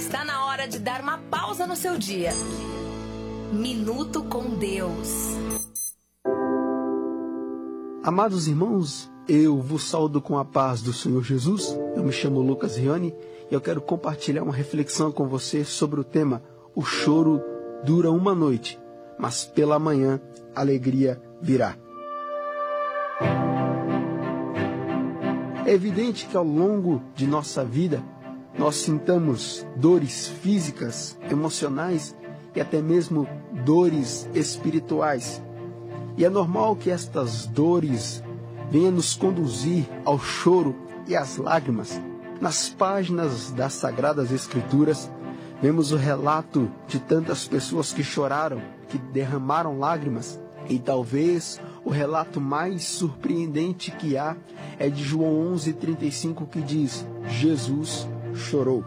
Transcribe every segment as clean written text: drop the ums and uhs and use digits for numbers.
Está na hora de dar uma pausa no seu dia. Minuto com Deus. Amados irmãos, eu vos saúdo com a paz do Senhor Jesus. Eu me chamo Lucas Riani e eu quero compartilhar uma reflexão com você sobre o tema: o choro dura uma noite, mas pela manhã a alegria virá. É evidente que ao longo de nossa vida nós sintamos dores físicas, emocionais e até mesmo dores espirituais. E é normal que estas dores venham nos conduzir ao choro e às lágrimas. Nas páginas das Sagradas Escrituras, vemos o relato de tantas pessoas que choraram, que derramaram lágrimas. E talvez o relato mais surpreendente que há é de João 11:35, que diz: Jesus chorou.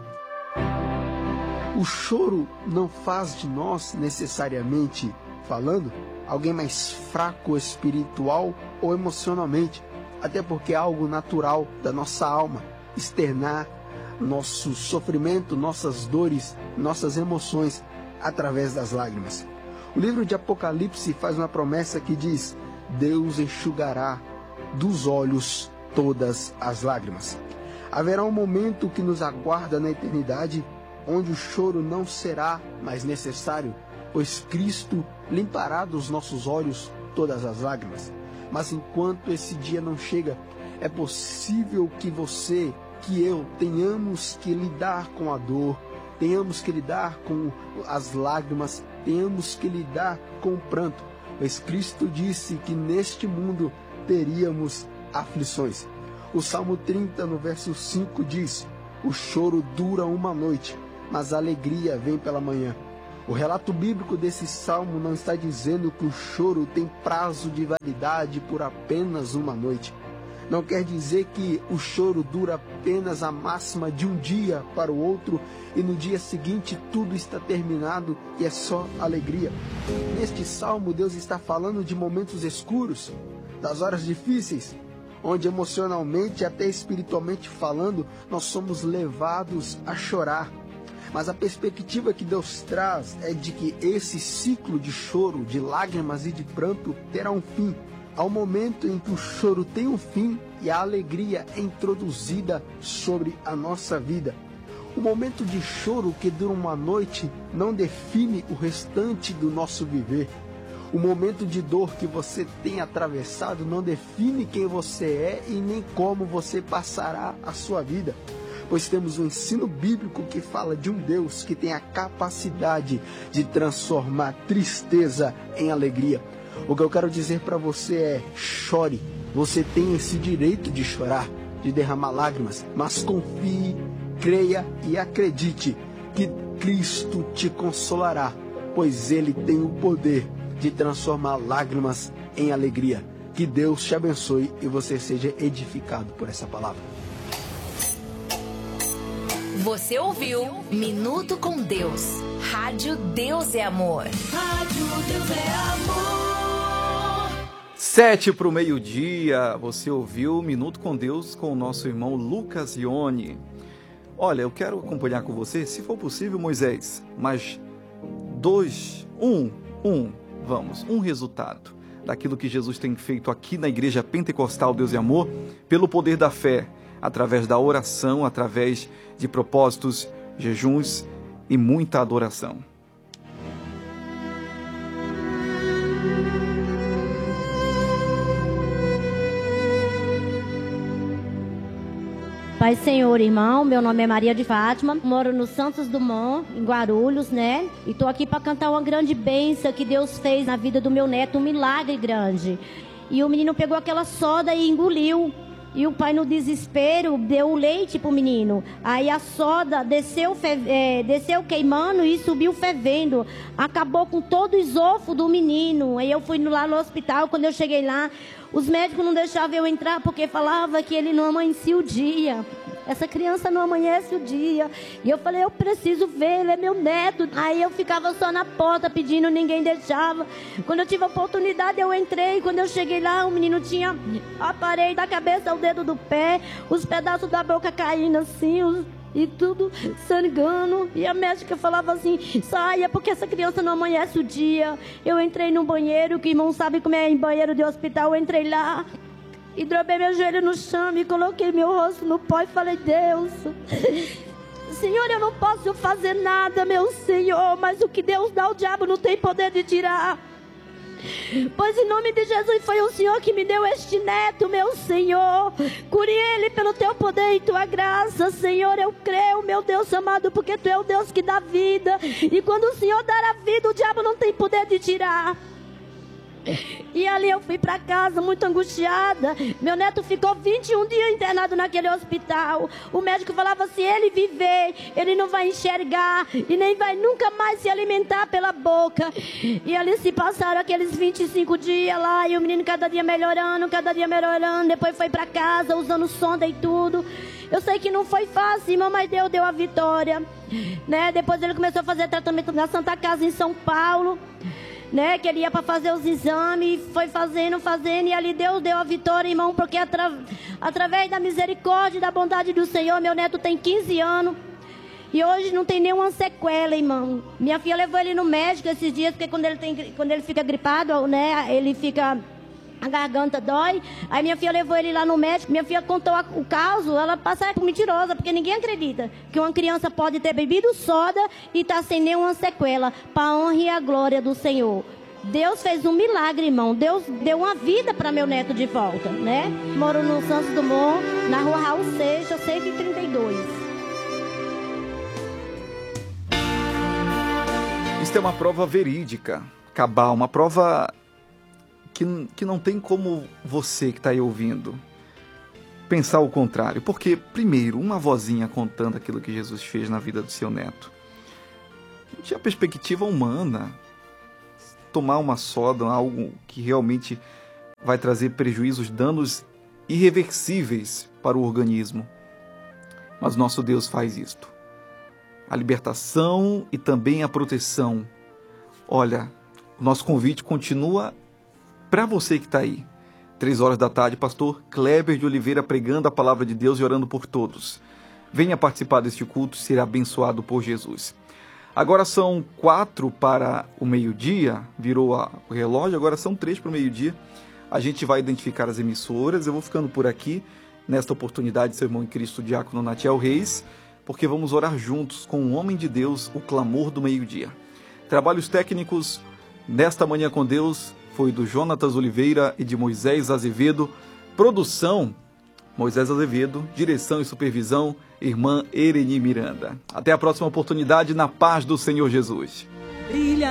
O choro não faz de nós, necessariamente falando, alguém mais fraco espiritual ou emocionalmente, até porque é algo natural da nossa alma, externar nosso sofrimento, nossas dores, nossas emoções através das lágrimas. O livro de Apocalipse faz uma promessa que diz: Deus enxugará dos olhos todas as lágrimas. Haverá um momento que nos aguarda na eternidade, onde o choro não será mais necessário, pois Cristo limpará dos nossos olhos todas as lágrimas. Mas enquanto esse dia não chega, é possível que você, que eu, tenhamos que lidar com a dor, tenhamos que lidar com as lágrimas, tenhamos que lidar com o pranto, pois Cristo disse que neste mundo teríamos aflições. O Salmo 30, no verso 5, diz: o choro dura uma noite, mas a alegria vem pela manhã. O relato bíblico desse salmo não está dizendo que o choro tem prazo de validade por apenas uma noite. Não quer dizer que o choro dura apenas a máxima de um dia para o outro e no dia seguinte tudo está terminado e é só alegria. Neste salmo, Deus está falando de momentos escuros, das horas difíceis, onde emocionalmente e até espiritualmente falando, nós somos levados a chorar. Mas a perspectiva que Deus traz é de que esse ciclo de choro, de lágrimas e de pranto terá um fim. Há um momento em que o choro tem um fim e a alegria é introduzida sobre a nossa vida. O momento de choro que dura uma noite não define o restante do nosso viver. O momento de dor que você tem atravessado não define quem você é e nem como você passará a sua vida. Pois temos um ensino bíblico que fala de um Deus que tem a capacidade de transformar tristeza em alegria. O que eu quero dizer para você é: chore. Você tem esse direito de chorar, de derramar lágrimas, mas confie, creia e acredite que Cristo te consolará, pois Ele tem o poder de transformar lágrimas em alegria. Que Deus te abençoe e você seja edificado por essa palavra. Você ouviu Minuto com Deus. Rádio Deus é Amor. Rádio Deus é Amor. 7:00, você ouviu Minuto com Deus com o nosso irmão Lucas Riani. Olha, eu quero acompanhar com você, se for possível, Moisés, mas 2, 1, vamos, um resultado daquilo que Jesus tem feito aqui na Igreja Pentecostal Deus é Amor, pelo poder da fé, através da oração, através de propósitos, jejuns e muita adoração. Pai Senhor, irmão, meu nome é Maria de Fátima, moro no Santos Dumont, em Guarulhos, né? E tô aqui para cantar uma grande bênção que Deus fez na vida do meu neto, um milagre grande. E o menino pegou aquela soda e engoliu. E o pai, no desespero, deu o leite pro menino. Aí a soda desceu queimando e subiu fervendo. Acabou com todo o esôfago do menino. Aí eu fui lá no hospital. Quando eu cheguei lá, os médicos não deixavam eu entrar porque falava que ele não amanhecia o dia. Essa criança não amanhece o dia. E eu falei, eu preciso ver, ele é meu neto. Aí eu ficava só na porta pedindo, ninguém deixava. Quando eu tive a oportunidade, eu entrei. Quando eu cheguei lá, o menino tinha a parede da cabeça ao dedo do pé, os pedaços da boca caindo assim, e tudo sangrando. E a médica falava assim: saia, porque essa criança não amanhece o dia. Eu entrei no banheiro, que irmão sabe como é em banheiro de hospital. Eu entrei lá e dobrei meu joelho no chão e coloquei meu rosto no pó e falei: Deus, Senhor, eu não posso fazer nada, meu Senhor, mas o que Deus dá, o diabo não tem poder de tirar. Pois em nome de Jesus foi o Senhor que me deu este neto, meu Senhor. Cure ele pelo teu poder e tua graça, Senhor. Eu creio, meu Deus amado, porque tu é o Deus que dá vida. E quando o Senhor dar a vida, o diabo não tem poder de tirar. E ali eu fui para casa muito angustiada. Meu neto ficou 21 dias internado naquele hospital. O médico falava: se ele viver, ele não vai enxergar e nem vai nunca mais se alimentar pela boca. E ali se passaram aqueles 25 dias lá, e o menino cada dia melhorando. Depois foi para casa usando sonda e tudo. Eu sei que não foi fácil, irmão, mas Deus deu a vitória, né? Depois ele começou a fazer tratamento na Santa Casa em São Paulo, né, que ele ia para fazer os exames, foi fazendo, e ali Deus deu a vitória, irmão, porque através da misericórdia e da bondade do Senhor, meu neto tem 15 anos, e hoje não tem nenhuma sequela, irmão. Minha filha levou ele no médico esses dias, porque quando ele fica gripado, né, a garganta dói. Aí minha filha levou ele lá no médico. Minha filha contou o caso. Ela passa por mentirosa, porque ninguém acredita que uma criança pode ter bebido soda e estar sem nenhuma sequela, para a honra e a glória do Senhor. Deus fez um milagre, irmão. Deus deu uma vida para meu neto de volta, né? Moro no Santos Dumont, na rua Raul Seixas, 132. Isso é uma prova verídica, cabal, uma prova que não tem como você que está aí ouvindo pensar o contrário. Porque, primeiro, uma vozinha contando aquilo que Jesus fez na vida do seu neto. Não tinha perspectiva humana. Tomar uma soda, algo que realmente vai trazer prejuízos, danos irreversíveis para o organismo. Mas nosso Deus faz isto. A libertação e também a proteção. Olha, o nosso convite continua para você que está aí. 3 da tarde, pastor Kleber de Oliveira pregando a palavra de Deus e orando por todos. Venha participar deste culto, será abençoado por Jesus. Agora são 4 para o meio-dia, virou o relógio, agora são 3 para o meio-dia. A gente vai identificar as emissoras. Eu vou ficando por aqui, nesta oportunidade, seu irmão em Cristo, diácono Natiel Reis, porque vamos orar juntos com o homem de Deus, o clamor do meio-dia. Trabalhos técnicos nesta Manhã com Deus foi do Jonatas Oliveira e de Moisés Azevedo. Produção, Moisés Azevedo. Direção e supervisão, irmã Ereni Miranda. Até a próxima oportunidade, na paz do Senhor Jesus. Brilha.